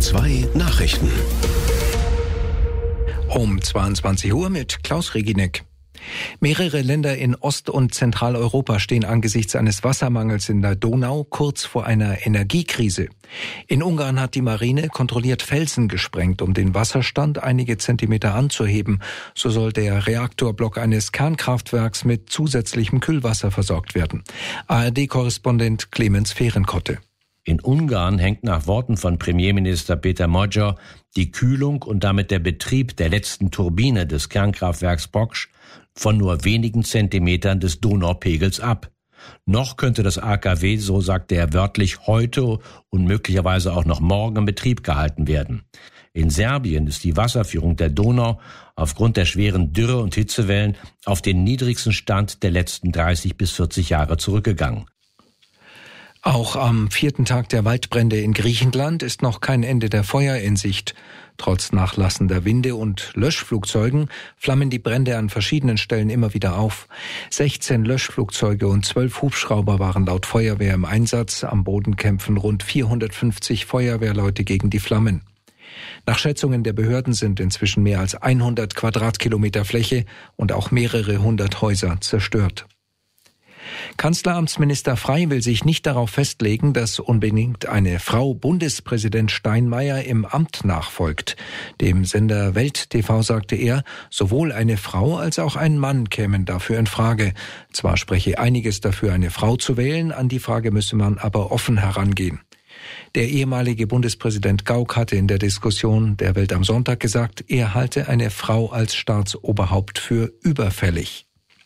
NDR 2 Nachrichten. Um 22 Uhr mit Klaus Reginek. Mehrere Länder in Ost- und Zentraleuropa stehen angesichts eines Wassermangels in der Donau kurz vor einer Energiekrise. In Ungarn hat die Marine kontrolliert Felsen gesprengt, um den Wasserstand einige Zentimeter anzuheben. So soll der Reaktorblock eines Kernkraftwerks mit zusätzlichem Kühlwasser versorgt werden. ARD-Korrespondent Clemens Fehrenkotte. In Ungarn hängt nach Worten von Premierminister Péter Magyar die Kühlung und damit der Betrieb der letzten Turbine des Kernkraftwerks Poksch von nur wenigen Zentimetern des Donaupegels ab. Noch könnte das AKW, so sagte er wörtlich, heute und möglicherweise auch noch morgen in Betrieb gehalten werden. In Serbien ist die Wasserführung der Donau aufgrund der schweren Dürre- und Hitzewellen auf den niedrigsten Stand der letzten 30 bis 40 Jahre zurückgegangen. Auch am 4. Tag der Waldbrände in Griechenland ist noch kein Ende der Feuer in Sicht. Trotz nachlassender Winde und Löschflugzeugen flammen die Brände an verschiedenen Stellen immer wieder auf. 16 Löschflugzeuge und 12 Hubschrauber waren laut Feuerwehr im Einsatz. Am Boden kämpfen rund 450 Feuerwehrleute gegen die Flammen. Nach Schätzungen der Behörden sind inzwischen mehr als 100 Quadratkilometer Fläche und auch mehrere hundert Häuser zerstört. Kanzleramtsminister Frey will sich nicht darauf festlegen, dass unbedingt eine Frau Bundespräsident Steinmeier im Amt nachfolgt. Dem Sender Welt TV sagte er, sowohl eine Frau als auch ein Mann kämen dafür in Frage. Zwar spreche einiges dafür, eine Frau zu wählen, an die Frage müsse man aber offen herangehen. Der ehemalige Bundespräsident Gauck hatte in der Diskussion der Welt am Sonntag gesagt, er halte eine Frau als Staatsoberhaupt für überfällig.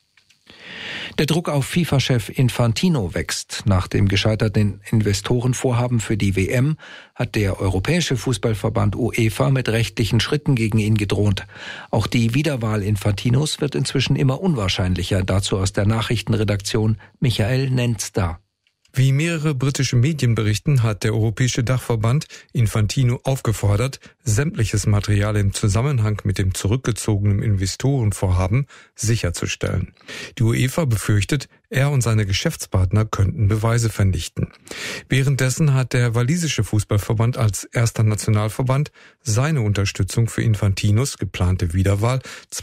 Der Druck auf FIFA-Chef Infantino wächst. Nach dem gescheiterten Investorenvorhaben für die WM hat der Europäische Fußballverband UEFA mit rechtlichen Schritten gegen ihn gedroht. Auch die Wiederwahl Infantinos wird inzwischen immer unwahrscheinlicher. Dazu aus der Nachrichtenredaktion Michael Nenzda. Wie mehrere britische Medien berichten, hat der Europäische Dachverband Infantino aufgefordert, sämtliches Material im Zusammenhang mit dem zurückgezogenen Investorenvorhaben sicherzustellen. Die UEFA befürchtet, er und seine Geschäftspartner könnten Beweise vernichten. Währenddessen hat der walisische Fußballverband als erster Nationalverband seine Unterstützung für Infantinos geplante Wiederwahl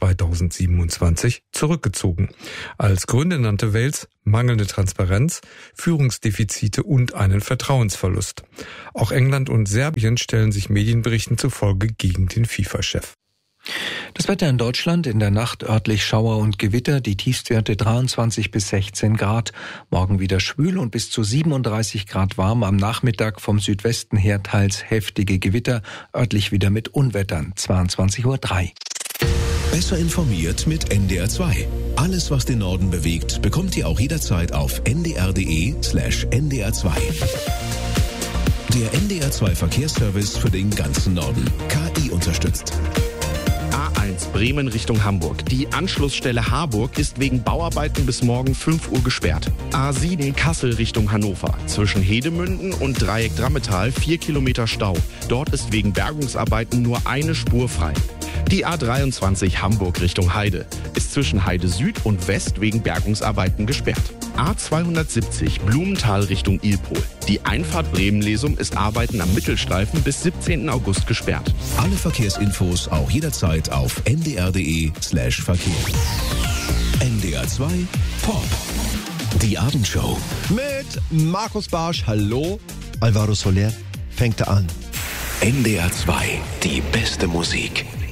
2027 zurückgezogen. Als Gründe nannte Wales mangelnde Transparenz, Führungsdefizite und einen Vertrauensverlust. Auch England und Serbien stellen sich Medienberichten zufolge gegen den FIFA-Chef. Das Wetter in Deutschland, in der Nacht örtlich Schauer und Gewitter, die Tiefstwerte 23 bis 16 Grad. Morgen wieder schwül und bis zu 37 Grad warm. Am Nachmittag vom Südwesten her teils heftige Gewitter, örtlich wieder mit Unwettern. 22:03 Uhr. Besser informiert mit NDR 2. Alles, was den Norden bewegt, bekommt ihr auch jederzeit auf ndr.de/ndr2. Der NDR 2 Verkehrsservice für den ganzen Norden. KI unterstützt. A1 Bremen Richtung Hamburg. Die Anschlussstelle Harburg ist wegen Bauarbeiten bis morgen 5 Uhr gesperrt. A7 Kassel Richtung Hannover. Zwischen Hedemünden und Dreieck Drammetal 4 Kilometer Stau. Dort ist wegen Bergungsarbeiten nur eine Spur frei. Die A23 Hamburg Richtung Heide ist zwischen Heide Süd und West wegen Bergungsarbeiten gesperrt. A270 Blumenthal Richtung Ilpol. Die Einfahrt Bremen-Lesum ist Arbeiten am Mittelstreifen bis 17. August gesperrt. Alle Verkehrsinfos auch jederzeit auf ndr.de/Verkehr. NDR 2 Pop. Die Abendshow. Mit Markus Barsch, hallo. Alvaro Soler fängt an. NDR 2, die beste Musik.